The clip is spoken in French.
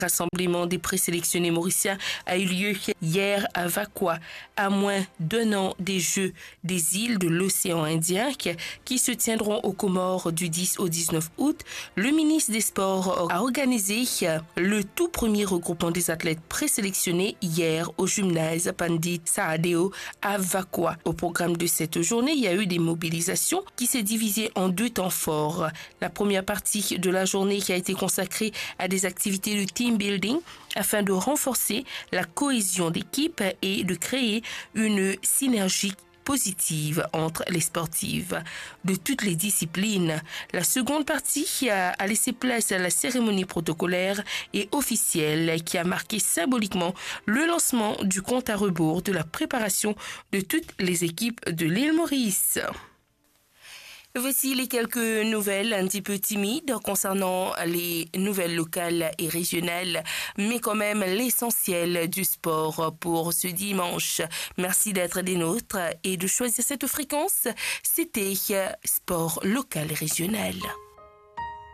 Rassemblement des présélectionnés mauriciens a eu lieu hier à Vakwa, à moins d'un an des Jeux des îles de l'océan Indien qui se tiendront aux Comores du 10 au 19 août. Le ministre des Sports a organisé le tout premier regroupement des athlètes présélectionnés hier au gymnase Pandit Sahadeo à Vakwa. Au programme de cette journée, il y a eu des mobilisations qui s'est divisée en deux temps forts. La première partie de la journée qui a été consacrée à des activités de team building afin de renforcer la cohésion d'équipe et de créer une synergie positive entre les sportives de toutes les disciplines. La seconde partie a laissé place à la cérémonie protocolaire et officielle qui a marqué symboliquement le lancement du compte à rebours de la préparation de toutes les équipes de l'île Maurice. Voici les quelques nouvelles un petit peu timides concernant les nouvelles locales et régionales, mais quand même l'essentiel du sport pour ce dimanche. Merci d'être des nôtres et de choisir cette fréquence. C'était Sport local et régional.